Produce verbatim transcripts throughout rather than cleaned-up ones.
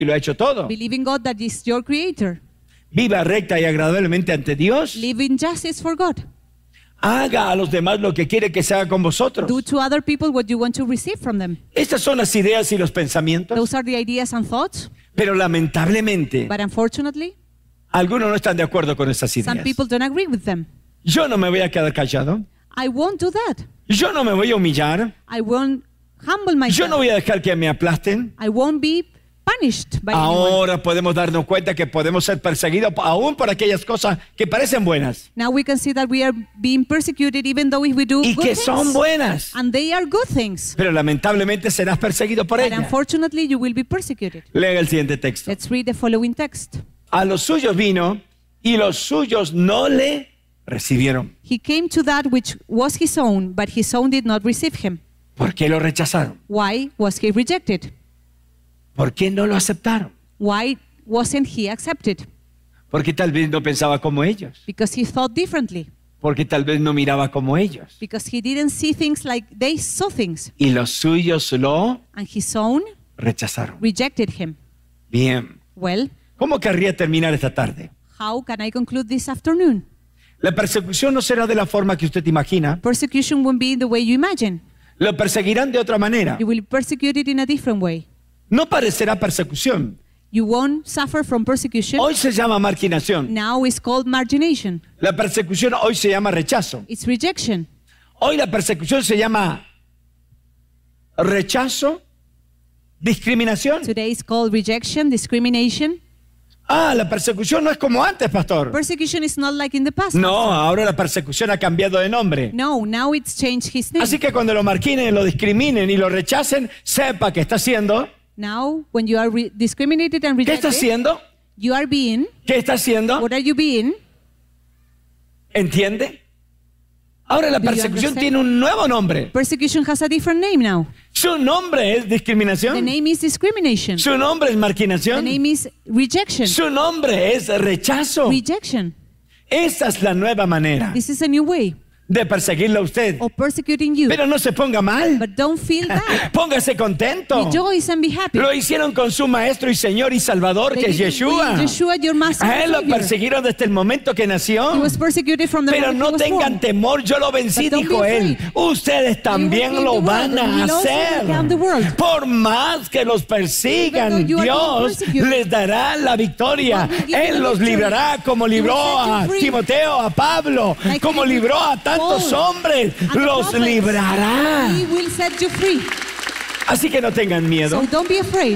y lo ha hecho todo. Believe in God that is your creator. Viva recta y agradablemente ante Dios. Live in justice for God. Haga a los demás lo que quiere que se haga con vosotros. Do to other people what you want to receive from them. Estas son las ideas y los pensamientos. Those are the ideas and thoughts. Pero lamentablemente, But unfortunately, algunos no están de acuerdo con esas some ideas. people don't agree with them. Yo no me voy a quedar callado. I won't do that. Yo no me voy a humillar. I won't humble myself. Yo no voy a dejar que me aplasten. I won't be punished by anyone. Ahora podemos darnos cuenta que podemos ser perseguidos aún por aquellas cosas que parecen buenas Now we can see that we are being persecuted even though if we do y good que things. son buenas. And they are good things. Pero lamentablemente serás perseguido por But ellas. unfortunately you will be persecuted. Lea el siguiente texto. Let's read the following text. A los suyos vino y los suyos no le recibieron. He came to that which was his own, but his own did not receive him. ¿Por qué lo rechazaron? Why was he rejected? ¿Por qué no lo aceptaron? Why wasn't he accepted? Porque tal vez no pensaba como ellos. Because he thought differently. Porque tal vez no miraba como ellos. Because he didn't see things like they saw things. Y los suyos lo And his own rechazaron. rejected him. Bien. Well, ¿Cómo querría terminar esta tarde? how can I conclude this afternoon? La persecución no será de la forma que usted imagina. Persecution won't be the way you imagine. Lo perseguirán de otra manera. You will be persecuted in a different way. No parecerá persecución. You won't suffer from persecution. Hoy se llama marginación. Now it's called margination. La persecución hoy se llama rechazo. It's rejection. Hoy la persecución se llama rechazo, discriminación. Today it's called rejection, discrimination. Ah, la persecución no es como antes, pastor. Persecution is not like in the past. No, ahora la persecución ha cambiado de nombre. No, now it's changed his name. Así que cuando lo marginen, lo discriminen y lo rechacen, sepa que está haciendo. Now, when you are re- discriminated and ¿Qué está rejected, haciendo? you are being, ¿Qué está haciendo? what are you being? ¿Entiende? Ahora la Do you persecución understand? tiene un nuevo nombre. Persecution has a different name now. Su nombre es The discriminación. name is discrimination. Su nombre es The marginación. name is rejection. Su nombre es rechazo. Rejection. Esa es la nueva manera This is a new way de perseguirlo a usted. of persecuting you. Pero no se ponga mal. But don't feel bad. Póngase contento. Rejoice and be happy. Lo hicieron con su maestro y Señor y Salvador, que They es did it with Yeshua. Yeshua, your master A él and lo Savior. persiguieron desde el momento que nació. He was persecuted from the Pero moment no he was tengan born. temor, yo lo vencí, But don't dijo be él. afraid. Ustedes también will lo win the van world, a and we'll also hacer. overcome the world. Por más que los Even persigan, though you are being Dios persecuted, les dará la victoria. God will give you Él the los victory. librará como He will libró set you a free. Timoteo, a Pablo, Like como he did libró a tantos Paul hombres. and the Los prophets. librará. He will set you free. Así que no tengan miedo. So don't be afraid.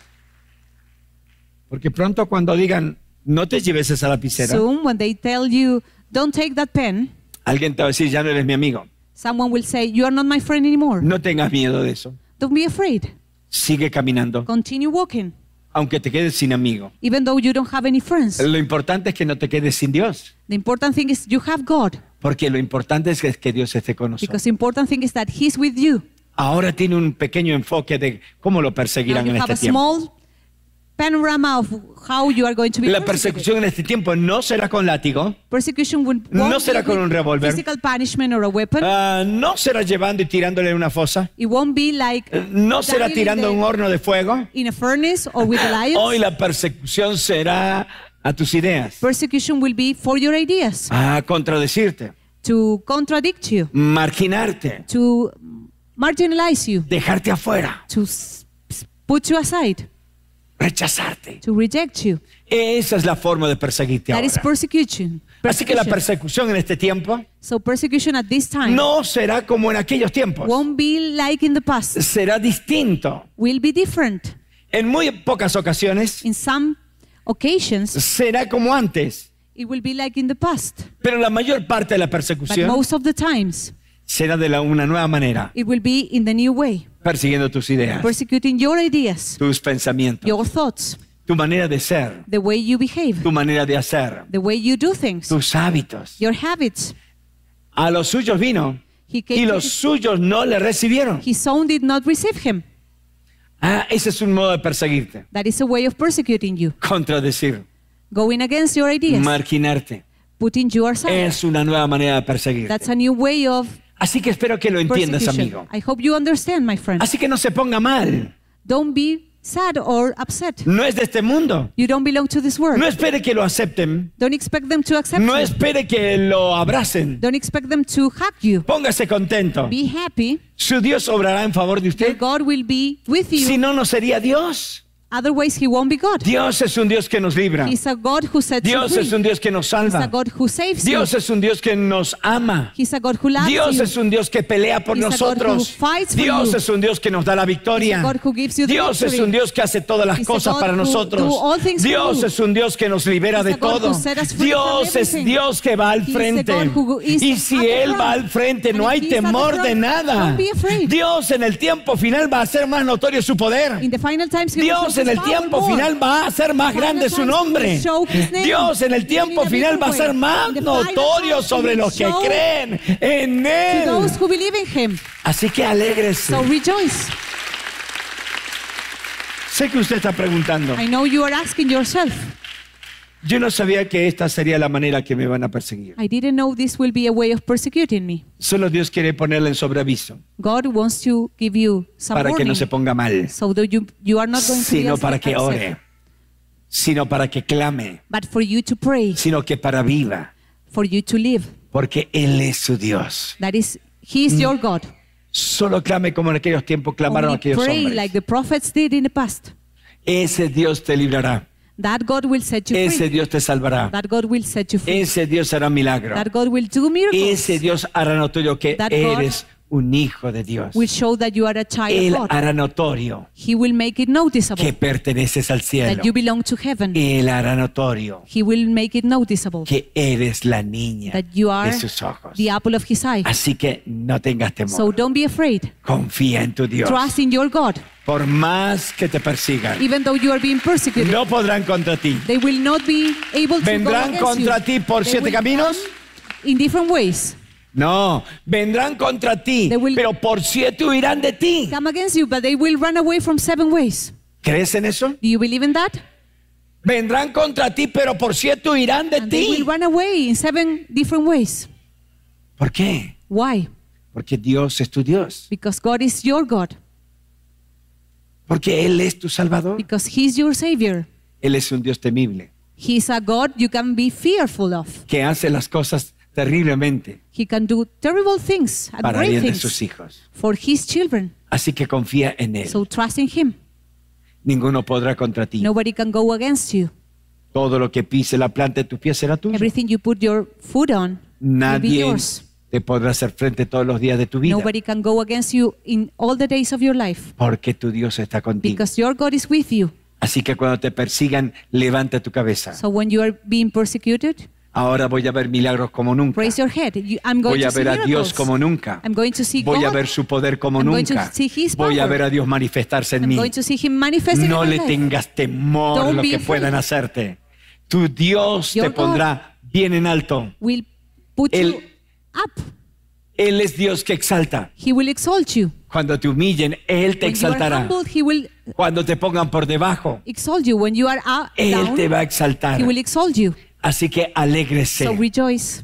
Porque pronto cuando digan, no te lleves esa lapicera, Soon, when they tell you, don't take that pen, alguien te va a decir, ya no eres mi amigo. someone will say, you are not my friend anymore. No tengas miedo de eso. Don't be afraid. Sigue caminando, Continue walking, aunque te quedes sin amigo. even though you don't have any friends. Lo importante es que no te quedes sin Dios. The important thing is you have God, Porque lo importante es que, que Dios esté con nosotros. because the important thing is that He's with you. Ahora tiene un pequeño enfoque de cómo lo Now perseguirán you en have este a tiempo. small panorama of how you are going to be La persecuted. persecución en este tiempo no será con látigo, Persecution will No won't será be con with un revólver. physical punishment or a weapon. ah, no será llevando y tirándole en una fosa, It won't be like eh, no será dying tirando in, un the- horno de fuego. in a furnace or with the lions. Hoy la persecución será a tus ideas, Persecution will be for your ideas, a contradecirte, to contradict you, marginarte, to marginalize you, dejarte afuera, to s- s- put you aside, rechazarte. to reject you. Esa es la forma de perseguirte That is ahora. persecution. Así que la Persecution. persecución en este tiempo So persecution at this time no será como en aquellos tiempos. won't be like in the past. Será distinto. Will be different. En muy pocas ocasiones In some occasions, será como antes, it will be like in the past. pero la mayor parte de la But persecución most of the times, será de la, una nueva manera, it will be in the new way, persiguiendo tus ideas, persecuting your ideas, tus pensamientos, your thoughts, tu manera de ser, the way you behave, tu manera de hacer, the way you do things, tus hábitos. your habits. A los suyos vino He y came to los his, suyos no le recibieron. his own did not receive him. Ah, ese es un modo de perseguirte, That is a way of persecuting you, contradecir, going against your ideas, marginarte. putting you aside. Es una nueva manera de perseguirte. That's a new way of Así que espero que lo entiendas, persecution. amigo. I hope you understand, my friend. Así que no se ponga mal. Don't be sad or upset. No es de este mundo. You don't belong to this world. No espere que lo acepten. Don't expect them to accept No you. espere que lo abracen. Don't expect them to hug you. Póngase contento. Be happy. Su Dios obrará en favor de Your usted. God will be with you. Si no, no sería Dios. Otherwise, He won't be God. Dios es un Dios que nos libra. He's a God who sets you Dios free. es un Dios que nos He's a salva. God who saves Dios you. es un Dios que nos ama. He's a God who loves Dios you. es un Dios que pelea por He's a God nosotros. who fights for Dios you. es un Dios que nos da la victoria. He's a God who gives you the Dios es victory. un Dios que hace todas las He's a cosas God para who nosotros. do all things for Dios you. es un Dios que nos libera He's de a God todo. who set us free Dios from es everything. Dios que va al He's a frente. God who is Y at si the Él front. va al frente, And no if hay He's at the temor front, de nada. don't be afraid. Dios en el tiempo final va a hacer más notorio su poder. In the final times, He will Dios show en His el power tiempo more. final va a hacer más grande su nombre. Dios en el tiempo final va a ser más notorio sobre los que creen en To Él. those who believe in Him. Así que alégrese. So rejoice. Sé que usted está preguntando. I know you are asking yourself. Yo no sabía que esta sería la manera que me van a perseguir. I didn't know this will be a way of persecuting me. Solo Dios quiere ponerle en sobreaviso God wants to give you some para que warning, no se ponga mal, so that you, you are not going to be sino upset, para que upset, ore, sino para que clame, but for you to pray, sino que para viva, for you to live. porque Él es su Dios. That is, He is your God. Solo clame como en aquellos tiempos clamaron Only aquellos pray hombres. like the prophets did in the past. Ese Dios te librará. That God will set you Ese free. Dios te salvará. That God will set you free. Ese Dios hará milagro. That God will do miracles. Ese Dios hará notorio que That God eres un hijo de Dios. will show that you are a child Él of God. hará notorio He will make it noticeable que perteneces al cielo. that you belong to heaven. Él hará notorio He will make it noticeable que eres la niña that you are de sus ojos. the apple of His eye. Así que no tengas temor. So don't be afraid. Confía en tu Dios. Trust in your God. Por más que te persigan, Even though you are being persecuted, no podrán contra ti. they will not be able to go ¿Vendrán against contra you. ti por They siete will caminos? come in different ways. No, vendrán contra ti, They will- pero por siete huirán de ti. Come against you, but they will run away from seven ways. ¿Crees en eso? Do you believe in that? Vendrán contra ti, pero por siete huirán de And they ti. will run away in seven different ways. ¿Por qué? Why? Porque Dios es tu Dios. Because God is your God. Porque Él es tu Salvador. Because He's your Savior. Él es un Dios temible, He's a God you can be fearful of. que hace las cosas terriblemente He can do terrible things and para great bien de things sus hijos. for His children. Así que confía en Él. So trust in Him. Ninguno podrá contra ti. Nobody can go against you. Todo lo que pise la planta de tus pies será tuyo. Everything you put your foot on will be Nadie yours. te podrá hacer frente todos los días de tu vida. Nobody can go against you in all the days of your life Porque tu Dios está contigo. because your God is with you. Así que cuando te persigan, levanta tu cabeza. So when you are being persecuted, Ahora voy a ver milagros como nunca. raise your head. You- I'm going Voy a to see ver a miracles. Dios como nunca. I'm going to see Voy a God. ver su poder como I'm going to nunca. see His Voy a power. ver a Dios manifestarse en I'm mí. going to see Him manifesting No in my le life. tengas temor a Don't lo be que afraid. puedan hacerte. Tu Dios Your te pondrá bien en alto. Will put Él- you up. Él es Dios que exalta. He will exalt you. Cuando te humillen, Él te When you are exaltará. humbled, He will Cuando te pongan por debajo, exalt you. When you are out, Él down, te va a exaltar. He will exalt you. Así que alégrese. So rejoice.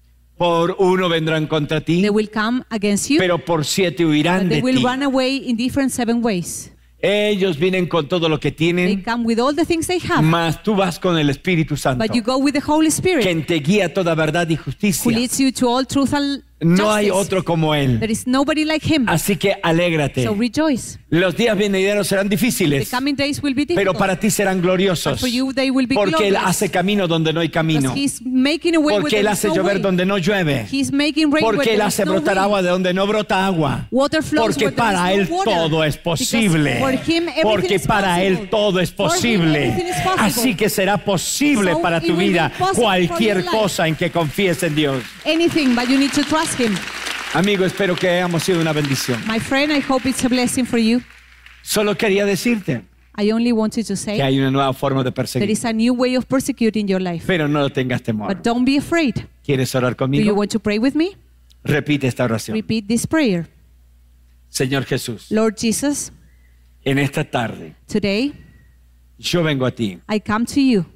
Por uno vendrán contra ti, They will come against you, pero por siete huirán but they de will ti. run away in different seven ways. Ellos vienen con todo lo que They tienen, come with all the things they have, mas tú vas con el Espíritu Santo, but you go with the Holy Spirit, quien te guía a toda verdad y who justicia. leads you to all truth and No hay justice. otro como Él. There is nobody like Him. Así que alégrate. So rejoice. Los días venideros serán The difíciles, coming days will be pero difficult, para ti serán but gloriosos. for you they will be Porque Él glorious. hace camino donde no hay camino. Because He's making a way where Porque Él there is hace no llover way. donde no llueve. He's making rain where Porque Él there hace is no brotar rain. agua de donde no brota agua. Water flows Porque where there para is Él no water. todo es Because posible. for Him everything Porque is para possible. Él todo es For Him posible. everything is possible. Así que será posible So para it tu will be vida possible for cualquier your life. cosa en que confíes en Dios. Anything, but you need to trust Him. Amigo, espero que hayamos sido una bendición. My friend, I hope it's a blessing for you. Solo quería decirte I only wanted to que say hay una nueva forma de there perseguir. is a new way of persecuting your life. Pero no tengas temor. But don't be afraid. ¿Quieres orar Do you conmigo? want to pray with me? Repite esta oración. Repeat this prayer. Señor Jesús, Lord Jesus, en esta tarde today yo vengo a ti I come to you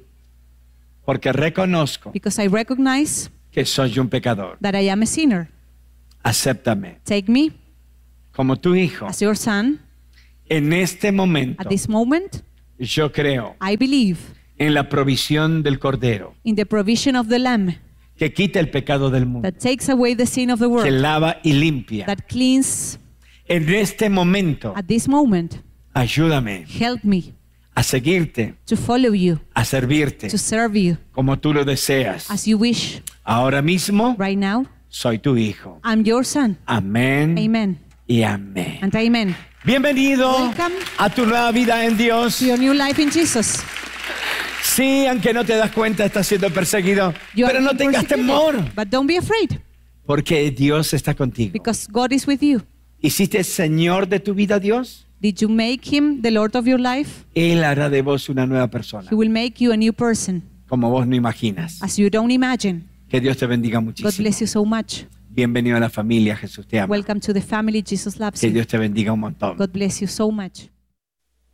porque reconozco because I recognize que soy un pecador. that I am a sinner. Acéptame Take me como tu hijo as your son En este momento, At this moment, yo creo I believe en la provisión del Cordero, in the provision of the Lamb que quita el pecado del mundo, that takes away the sin of the que world, lava y limpia. that cleans. En este momento, At this moment, ayúdame help me a seguirte, to follow you, a servirte, to serve you como tú lo deseas. as you wish. Ahora mismo, Right now, soy tu hijo. I'm your son. Amén Amen y amén. and amen. Bienvenido Welcome a tu nueva vida en Dios. To your new life in Jesus. Sí, aunque no te das cuenta, estás siendo perseguido. You are Pero no being tengas persecuted, temor, but don't be afraid, porque Dios está contigo. because God is with you. ¿Hiciste Señor de tu vida, Dios? Did you make him the Lord of your life? Él hará de vos una nueva persona, He will make you a new person, como vos no imaginas. as you don't imagine. Que Dios te bendiga God muchísimo. bless you so much. Bienvenido a la familia, Jesús te ama. Welcome to the family. Jesus loves Que you. Dios te bendiga un montón. God bless you so much.